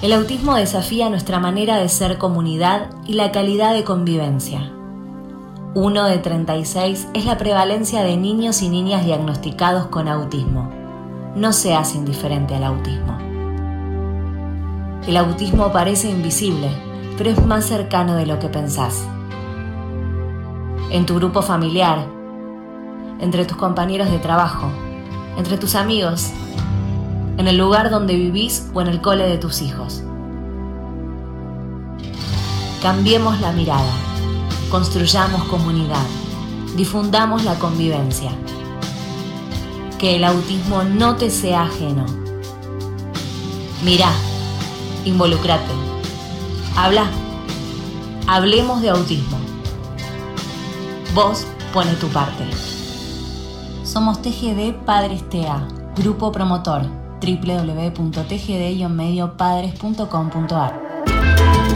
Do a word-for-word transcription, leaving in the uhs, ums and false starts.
El autismo desafía nuestra manera de ser comunidad y la calidad de convivencia. Uno de treinta y seis es la prevalencia de niños y niñas diagnosticados con autismo. No seas indiferente al autismo. El autismo parece invisible, pero es más cercano de lo que pensás. En tu grupo familiar, entre tus compañeros de trabajo, entre tus amigos, en el lugar donde vivís o en el cole de tus hijos. Cambiemos la mirada, construyamos comunidad, difundamos la convivencia. Que el autismo no te sea ajeno. Mirá, involucrate, habla, hablemos de autismo. Vos pone tu parte. Somos T G D Padres T A, Grupo Promotor, doble u doble u doble u punto t g d guion medio padres punto com punto a r.